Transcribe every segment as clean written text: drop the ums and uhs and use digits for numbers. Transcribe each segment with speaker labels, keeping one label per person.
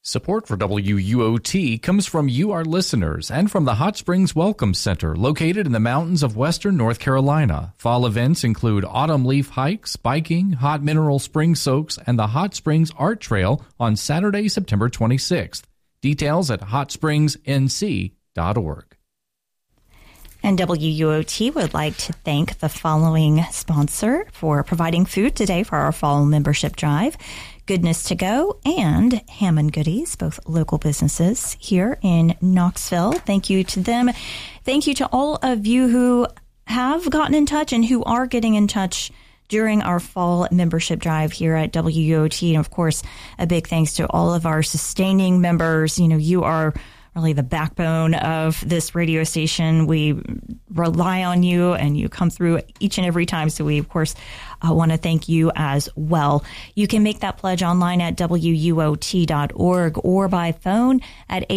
Speaker 1: Support for WUOT comes from you, our listeners, and from the Hot Springs Welcome Center, located in the mountains of western North Carolina. Fall events include autumn leaf hikes, biking, hot mineral spring soaks, and the Hot Springs Art Trail on Saturday, September 26th. Details at hotspringsnc.org.
Speaker 2: And WUOT would like to thank the following sponsor for providing food today for our fall membership drive. Goodness to Go and Hammond Goodies, both local businesses here in Knoxville. Thank you to them. Thank you to all of you who have gotten in touch and who are getting in touch during our fall membership drive here at WUOT. And of course, a big thanks to all of our sustaining members. You know, you are really the backbone of this radio station. We rely on you and you come through each and every time. So we, of course, want to thank you as well. You can make that pledge online at WUOT.org or by phone at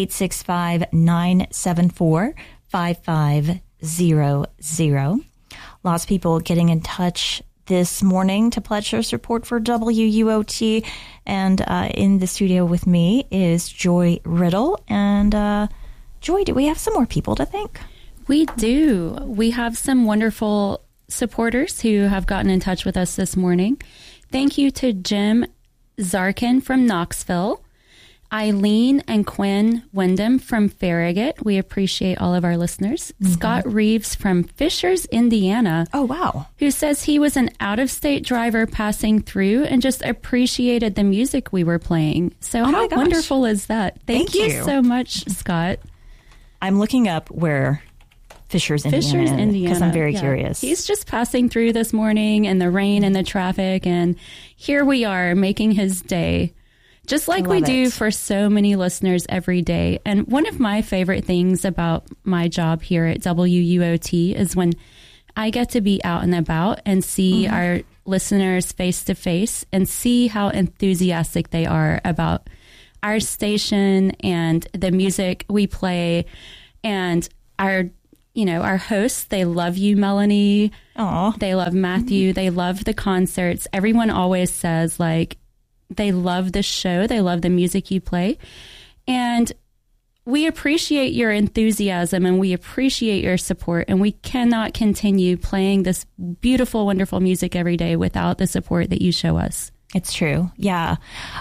Speaker 2: 865-974-5500. Lots of people getting in touch this morning to pledge their support for WUOT. And in the studio with me is Joy Riddle. And Joy, do we have some more people to thank?
Speaker 3: We do. We have some wonderful supporters who have gotten in touch with us this morning. Thank you to Jim Zarkin from Knoxville, Eileen and Quinn Wyndham from Farragut. We appreciate all of our listeners. Mm-hmm. Scott Reeves from Fishers, Indiana.
Speaker 2: Oh, wow.
Speaker 3: Who says he was an out-of-state driver passing through and just appreciated the music we were playing. So how wonderful is that? Thank you so much, Scott.
Speaker 2: I'm looking up where Fishers, Indiana. Because I'm very curious.
Speaker 3: He's just passing through this morning in the rain and the traffic, and here we are making his day. Just like we do for so many listeners every day. And one of my favorite things about my job here at WUOT is when I get to be out and about and see our listeners face to face and see how enthusiastic they are about our station and the music we play. And our hosts, they love you, Melanie.
Speaker 2: Aww.
Speaker 3: They love Matthew. They love the concerts. Everyone always says, like, they love the show. They love the music you play. And we appreciate your enthusiasm and we appreciate your support. And we cannot continue playing this beautiful, wonderful music every day without the support that you show us.
Speaker 2: It's true. Yeah.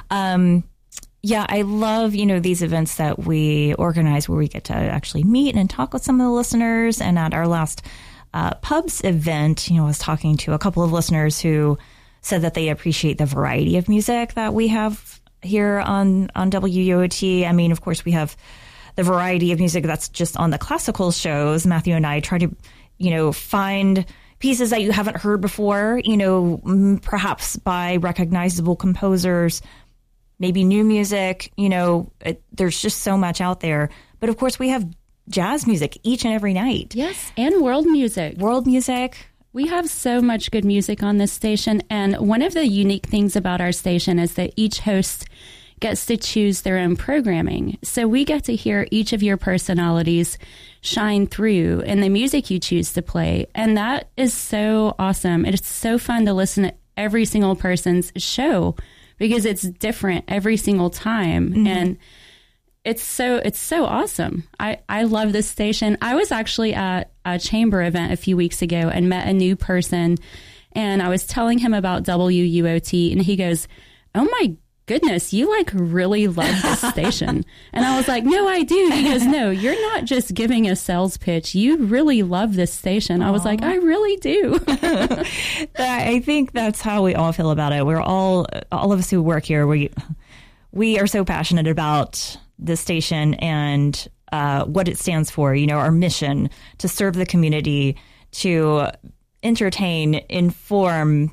Speaker 2: I love, these events that we organize where we get to actually meet and talk with some of the listeners. And at our last Pubs event, I was talking to a couple of listeners who said that they appreciate the variety of music that we have here on WUOT. I mean, of course, we have the variety of music that's just on the classical shows. Matthew and I try to, find pieces that you haven't heard before, perhaps by recognizable composers, maybe new music, there's just so much out there. But of course, we have jazz music each and every night.
Speaker 3: Yes, and world music.
Speaker 2: World music.
Speaker 3: We have so much good music on this station, and one of the unique things about our station is that each host gets to choose their own programming. So we get to hear each of your personalities shine through in the music you choose to play, and that is so awesome. It's so fun to listen to every single person's show because it's different every single time, and it's so awesome. I love this station. I was actually at a chamber event a few weeks ago and met a new person, and I was telling him about WUOT, and he goes, "Oh my goodness, you really love this station." And I was like, "No, I do." He goes, "No, you're not just giving a sales pitch. You really love this station." Aww. I was like, "I really do."
Speaker 2: I think that's how we all feel about it. We're all of us who work here, we are so passionate about the station and what it stands for, our mission to serve the community, to entertain, inform,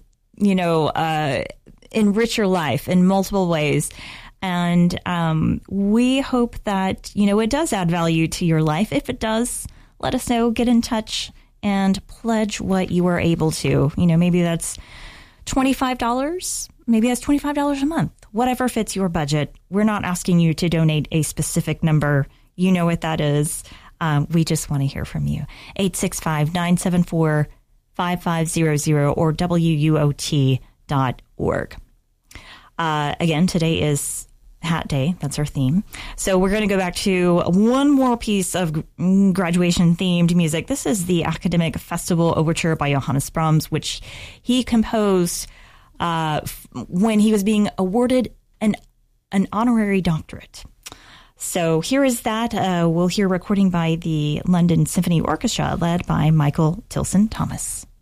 Speaker 2: enrich your life in multiple ways. And we hope that, it does add value to your life. If it does, let us know, get in touch and pledge what you are able to. Maybe that's $25. Maybe that's $25 a month, whatever fits your budget. We're not asking you to donate a specific number. You know what that is. We just want to hear from you. 865-974-5500 or WUOT.org. Again, today is Hat Day. That's our theme. So we're going to go back to one more piece of graduation-themed music. This is the Academic Festival Overture by Johannes Brahms, which he composed when he was being awarded an honorary doctorate. So here is that. We'll hear a recording by the London Symphony Orchestra, led by Michael Tilson Thomas.